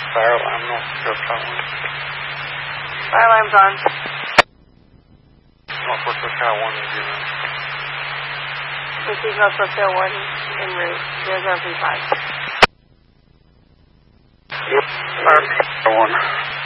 Fire alarm, no, Northwest Fire alarm's on. Northwest Cal 1 is given. Receive Northwest Cal 1 en route 0035. Yep, Fire 1.